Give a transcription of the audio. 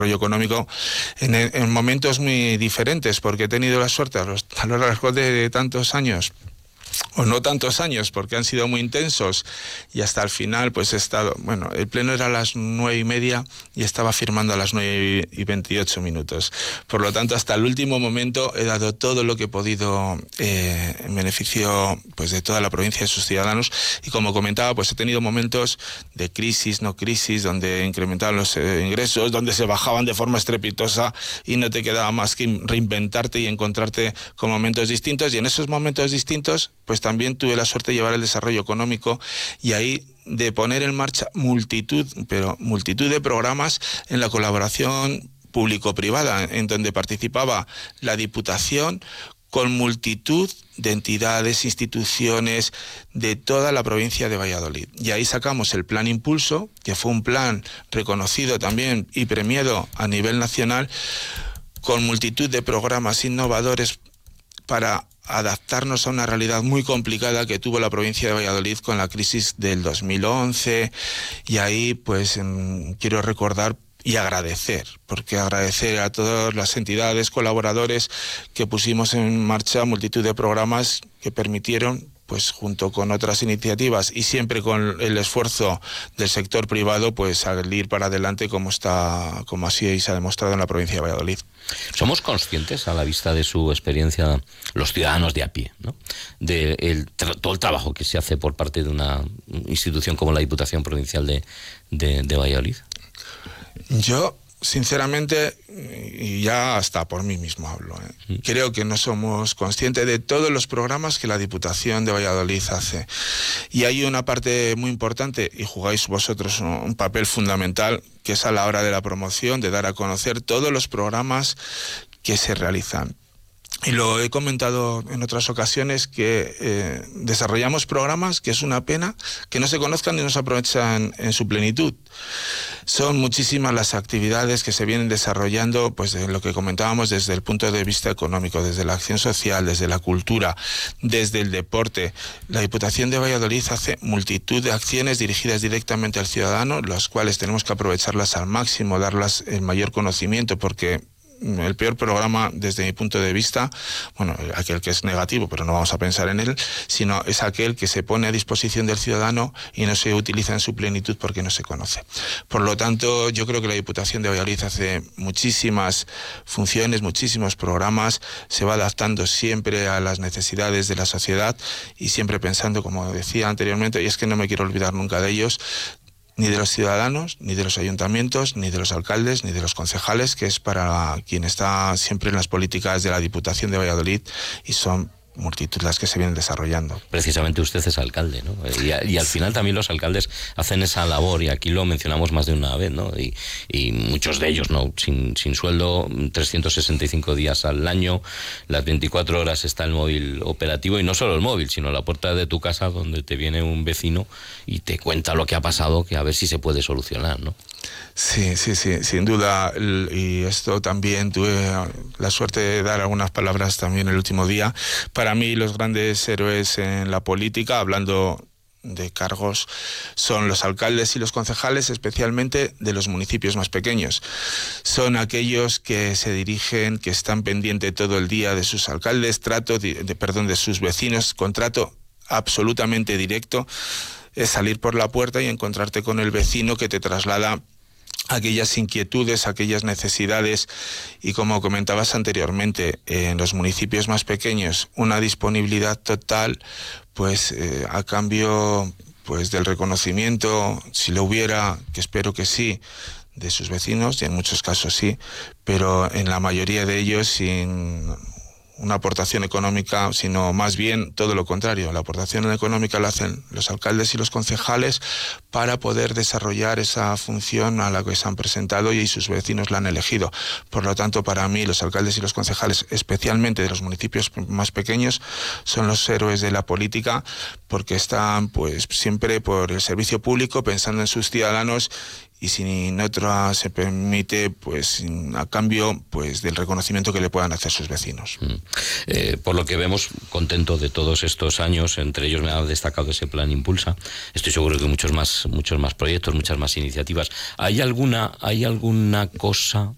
económico en momentos muy diferentes, porque he tenido la suerte a lo largo de tantos años, o no tantos años, porque han sido muy intensos, y hasta el final pues he estado, bueno, el pleno era a las 9:30 y estaba firmando a las 9:28. Por lo tanto, hasta el último momento he dado todo lo que he podido en beneficio pues de toda la provincia y de sus ciudadanos, y como comentaba, pues he tenido momentos de crisis, no crisis, donde incrementaban los ingresos, donde se bajaban de forma estrepitosa y no te quedaba más que reinventarte y encontrarte con momentos distintos, y en esos momentos distintos pues también tuve la suerte de llevar el desarrollo económico, y ahí de poner en marcha multitud de programas en la colaboración público-privada, en donde participaba la Diputación con multitud de entidades, instituciones de toda la provincia de Valladolid. Y ahí sacamos el Plan Impulso, que fue un plan reconocido también y premiado a nivel nacional, con multitud de programas innovadores para adaptarnos a una realidad muy complicada que tuvo la provincia de Valladolid con la crisis del 2011, y ahí pues quiero recordar y agradecer a todas las entidades, colaboradores, que pusimos en marcha multitud de programas que permitieron, pues junto con otras iniciativas y siempre con el esfuerzo del sector privado, pues salir para adelante como así se ha demostrado en la provincia de Valladolid. ¿Somos conscientes, a la vista de su experiencia, los ciudadanos de a pie, ¿no?, de todo el trabajo que se hace por parte de una institución como la Diputación Provincial de Valladolid? Yo, sinceramente, y ya hasta por mí mismo hablo, creo que no somos conscientes de todos los programas que la Diputación de Valladolid hace. Y hay una parte muy importante, y jugáis vosotros un papel fundamental, que es a la hora de la promoción, de dar a conocer todos los programas que se realizan. Y lo he comentado en otras ocasiones, que desarrollamos programas que es una pena que no se conozcan y no se aprovechan en su plenitud. Son muchísimas las actividades que se vienen desarrollando, pues de lo que comentábamos, desde el punto de vista económico, desde la acción social, desde la cultura, desde el deporte. La Diputación de Valladolid hace multitud de acciones dirigidas directamente al ciudadano, las cuales tenemos que aprovecharlas al máximo, darlas el mayor conocimiento, porque el peor programa, desde mi punto de vista, bueno, aquel que es negativo, pero no vamos a pensar en él, sino es aquel que se pone a disposición del ciudadano y no se utiliza en su plenitud porque no se conoce. Por lo tanto, yo creo que la Diputación de Valladolid hace muchísimas funciones, muchísimos programas, se va adaptando siempre a las necesidades de la sociedad y siempre pensando, como decía anteriormente, y es que no me quiero olvidar nunca de ellos, ni de los ciudadanos, ni de los ayuntamientos, ni de los alcaldes, ni de los concejales, que es para quien está siempre en las políticas de la Diputación de Valladolid, y son multitud las que se vienen desarrollando. Precisamente usted es alcalde, ¿no? Y al final también los alcaldes hacen esa labor, y aquí lo mencionamos más de una vez, ¿no? Y muchos de ellos, ¿no?, sin sueldo, 365 días al año, las 24 horas está el móvil operativo, y no solo el móvil, sino la puerta de tu casa, donde te viene un vecino y te cuenta lo que ha pasado, que a ver si se puede solucionar, ¿no? Sí, sin duda, y esto también tuve la suerte de dar algunas palabras también el último día. Para mí los grandes héroes en la política, hablando de cargos, son los alcaldes y los concejales, especialmente de los municipios más pequeños. Son aquellos que se dirigen, que están pendientes todo el día de sus alcaldes, de sus vecinos, con trato absolutamente directo. Es salir por la puerta y encontrarte con el vecino que te traslada aquellas inquietudes, aquellas necesidades, y como comentabas anteriormente, en los municipios más pequeños una disponibilidad total, pues a cambio pues del reconocimiento, si lo hubiera, que espero que sí, de sus vecinos, y en muchos casos sí, pero en la mayoría de ellos sin una aportación económica, sino más bien todo lo contrario. La aportación económica la hacen los alcaldes y los concejales para poder desarrollar esa función a la que se han presentado y sus vecinos la han elegido. Por lo tanto, para mí, los alcaldes y los concejales, especialmente de los municipios más pequeños, son los héroes de la política, porque están pues siempre por el servicio público, pensando en sus ciudadanos, y sin otra se permite, pues a cambio pues del reconocimiento que le puedan hacer sus vecinos. Por lo que vemos, contento de todos estos años, entre ellos me ha destacado ese Plan Impulsa. Estoy seguro que muchos más proyectos, muchas más iniciativas. ¿Hay alguna cosa